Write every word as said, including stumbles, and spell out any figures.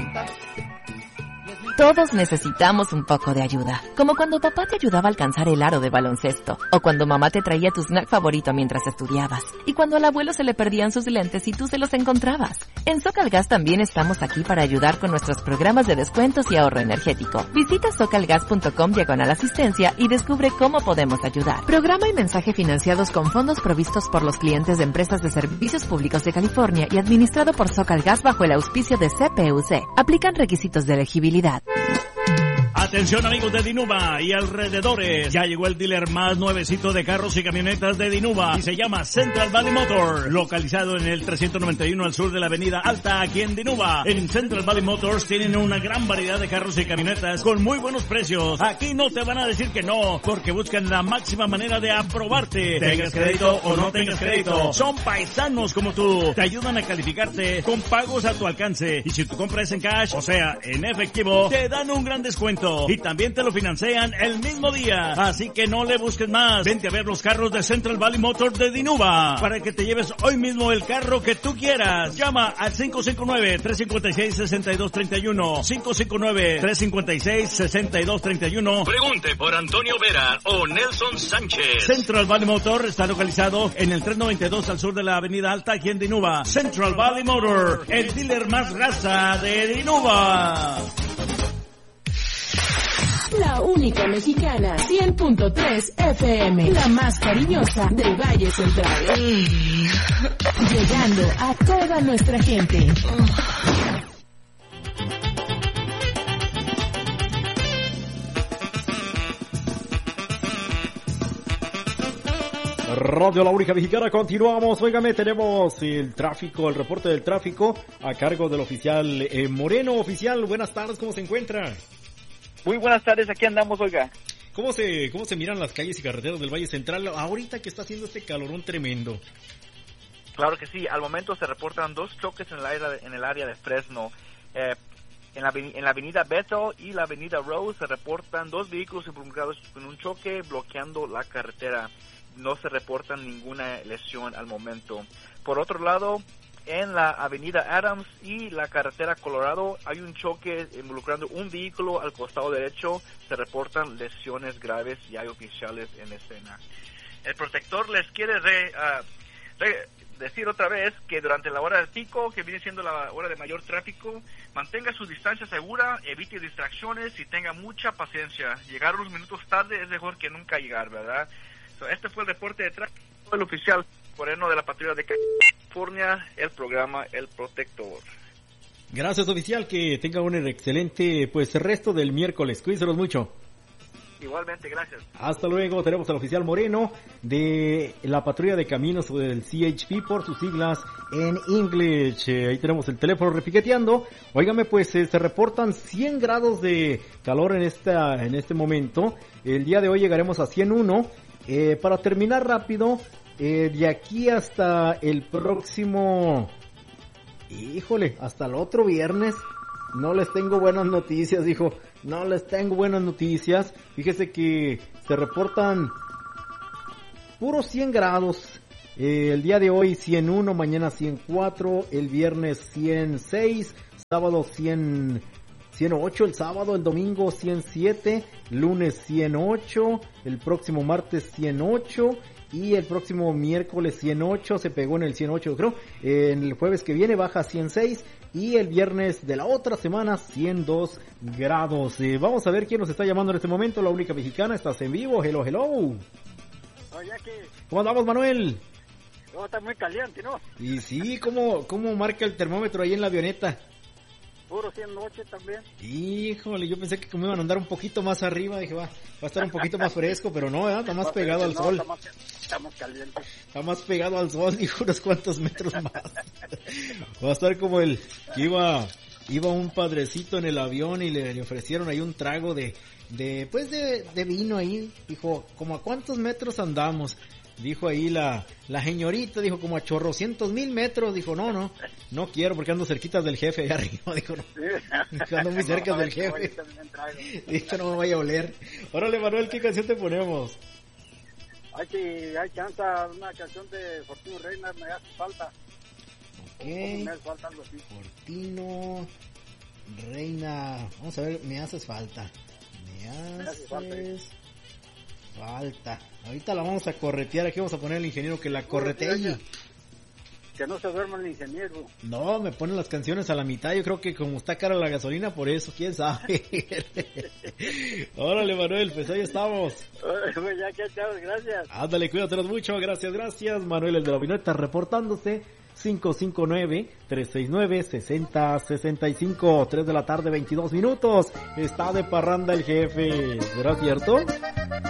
Todos necesitamos un poco de ayuda, como cuando papá te ayudaba a alcanzar el aro de baloncesto, o cuando mamá te traía tu snack favorito mientras estudiabas, y cuando al abuelo se le perdían sus lentes y tú se los encontrabas. En Socalgas también estamos aquí para ayudar con nuestros programas de descuentos y ahorro energético. Visita socalgas.com diagonal asistencia y descubre cómo podemos ayudar. Programa y mensaje financiados con fondos provistos por los clientes de empresas de servicios públicos de California y administrado por Socalgas bajo el auspicio de C P U C. Aplican requisitos de elegibilidad. Atención amigos de Dinuba y alrededores, ya llegó el dealer más nuevecito de carros y camionetas de Dinuba y se llama Central Valley Motor, localizado en el trescientos noventa y uno al sur de la avenida Alta aquí en Dinuba. En Central Valley Motors tienen una gran variedad de carros y camionetas con muy buenos precios. Aquí no te van a decir que no, porque buscan la máxima manera de aprobarte. Tengas crédito o no tengas crédito, son paisanos como tú. Te ayudan a calificarte con pagos a tu alcance. Y si tu compra es en cash, o sea, en efectivo, te dan un gran descuento. Y también te lo financian el mismo día. Así que no le busques más. Vente a ver los carros de Central Valley Motor de Dinuba para que te lleves hoy mismo el carro que tú quieras. Llama al cinco cinco nueve, tres cinco seis, seis dos tres uno. cinco cinco nueve, tres cinco seis, seis dos tres uno. Pregunte por Antonio Vera o Nelson Sánchez. Central Valley Motor está localizado en el trescientos noventa y dos al sur de la avenida Alta aquí en Dinuba. Central Valley Motor, el dealer más raza de Dinuba. La única mexicana, cien punto tres F M, la más cariñosa del Valle Central. Llegando a toda nuestra gente. Radio La Única Mexicana, continuamos. Óigame, tenemos el tráfico, el reporte del tráfico a cargo del oficial eh, Moreno. Oficial, buenas tardes, ¿cómo se encuentra? Muy buenas tardes, aquí andamos, oiga. ¿Cómo se, cómo se miran las calles y carreteras del Valle Central ahorita que está haciendo este calorón tremendo? Claro que sí, al momento se reportan dos choques en el área de, en el área de Fresno. Eh, en, la, en la avenida Bethel y la avenida Rose se reportan dos vehículos involucrados en un choque bloqueando la carretera. No se reportan ninguna lesión al momento. Por otro lado, en la avenida Adams y la carretera Colorado hay un choque involucrando un vehículo al costado derecho. Se reportan lesiones graves y hay oficiales en escena. El protector les quiere re, uh, re, decir otra vez que durante la hora del pico, que viene siendo la hora de mayor tráfico, mantenga su distancia segura, evite distracciones y tenga mucha paciencia. Llegar unos minutos tarde es mejor que nunca llegar, ¿verdad? So, este fue el reporte de tráfico del oficial Moreno de la Patrulla de California, el programa El Protector. Gracias, oficial, que tenga un excelente pues resto del miércoles. Cuídense mucho. Igualmente, gracias. Hasta luego. Tenemos al oficial Moreno de la Patrulla de Caminos del C H P por sus siglas en English. Eh, ahí tenemos el teléfono repiqueteando. Óigame, pues eh, se reportan cien grados de calor en esta en este momento. El día de hoy llegaremos a ciento uno. Eh, para terminar rápido, eh, de aquí hasta el próximo, híjole, hasta el otro viernes, no les tengo buenas noticias, dijo, no les tengo buenas noticias. Fíjese que se reportan puros cien grados, eh, el día de hoy ciento uno, mañana ciento cuatro, el viernes ciento seis, sábado cien, ciento ocho, el sábado, el domingo ciento siete, lunes ciento ocho, el próximo martes ciento ocho y el próximo miércoles ciento ocho, se pegó en el ciento ocho creo, eh, el jueves que viene baja ciento seis y el viernes de la otra semana ciento dos grados. Eh, vamos a ver quién nos está llamando en este momento, La Única Mexicana, estás en vivo, hello, hello. Oye, aquí. ¿Cómo andamos, Manuel? No, está muy caliente, ¿no? Y sí, ¿cómo, cómo marca el termómetro ahí en la avioneta? Puro cien noche también. Híjole, yo pensé que como iban a andar un poquito más arriba, dije, va, va a estar un poquito más fresco, pero no, ¿verdad? Está más pegado al no, sol. Está más, está más caliente. Está más pegado al sol, dijo, unos cuantos metros más. Va a estar como el que iba, iba un padrecito en el avión y le, le ofrecieron ahí un trago de, de, pues de, de vino ahí. Dijo, ¿como a cuántos metros andamos? Dijo ahí la, la señorita, dijo, como a chorrocientos mil metros. Dijo, no, no, no quiero porque ando cerquita del jefe allá arriba. Dijo, no, dijo, ando muy cerca del jefe. Dijo, no me vaya a oler. Órale, Manuel, ¿qué canción te ponemos? Hay que, hay chance, una canción de Fortino Reina, me hace falta. Ok. Fortino, Reina, vamos a ver, me haces falta. Me haces falta. Ahorita la vamos a corretear, aquí vamos a poner al ingeniero que la corretee. Que no se duerma el ingeniero. No, me ponen las canciones a la mitad, yo creo que como está cara la gasolina, por eso, quién sabe. Órale, Manuel, pues ahí estamos. Ya que chavos, gracias. Ándale, cuídate mucho, gracias, gracias. Manuel, el de la avioneta, reportándose. cinco cinco nueve, tres seis nueve, seis cero seis cinco, tres de la tarde, veintidós minutos. Está de parranda el jefe. ¿Será cierto?